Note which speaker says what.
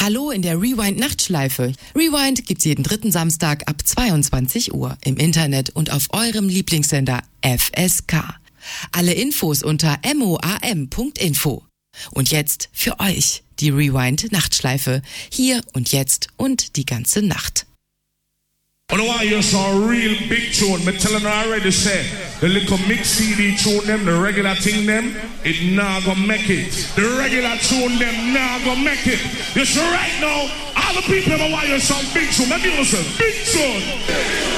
Speaker 1: Hallo in der Rewind-Nachtschleife. Rewind gibt's jeden dritten Samstag ab 22 Uhr im Internet und auf eurem Lieblingssender FSK. Alle Infos unter moam.info. Und jetzt für euch die Rewind-Nachtschleife. Hier und jetzt und die ganze Nacht.
Speaker 2: I don't want to hear some real big tune. Me telling her already say the little mix CD tune them, the regular thing them, it not gonna make it. The regular tune them not gonna make it. You see right now, all the people ever want to hear some big tune. Let me listen, big tune.